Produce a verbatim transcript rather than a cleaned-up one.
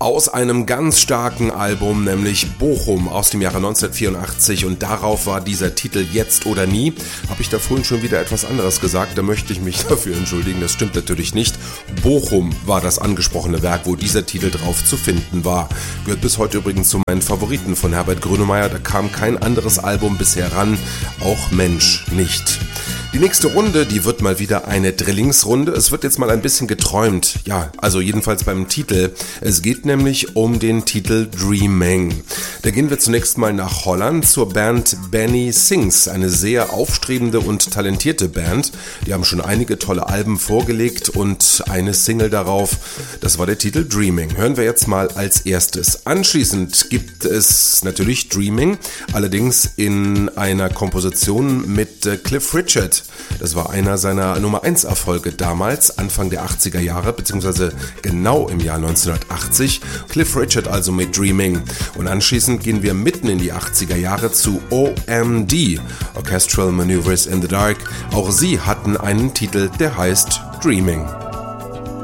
aus einem ganz starken Album, nämlich Bochum aus dem Jahre neunzehnhundertvierundachtzig, und darauf war dieser Titel Jetzt oder Nie. Habe ich da vorhin schon wieder etwas anderes gesagt, da möchte ich mich dafür entschuldigen, das stimmt natürlich nicht. Bochum war das angesprochene Werk, wo dieser Titel drauf zu finden war. Gehört bis heute übrigens zu meinen Favoriten von Herbert Grönemeyer, da kam kein anderes Album bisher ran, auch Mensch nicht. Die nächste Runde, die wird mal wieder eine Drillingsrunde. Es wird jetzt mal ein bisschen geträumt. Ja, also jedenfalls beim Titel. Es geht nämlich um den Titel Dreaming. Da gehen wir zunächst mal nach Holland zur Band Benny Sings. Eine sehr aufstrebende und talentierte Band. Die haben schon einige tolle Alben vorgelegt und eine Single darauf. Das war der Titel Dreaming. Hören wir jetzt mal als erstes. Anschließend gibt es natürlich Dreaming, allerdings in einer Komposition mit Cliff Richard. Das war einer seiner Nummer eins Erfolge damals, Anfang der achtziger Jahre, beziehungsweise genau im Jahr neunzehnhundertachtzig. Cliff Richard also mit Dreaming. Und anschließend gehen wir mitten in die achtziger Jahre zu O M D, Orchestral Maneuvers in the Dark. Auch sie hatten einen Titel, der heißt Dreaming.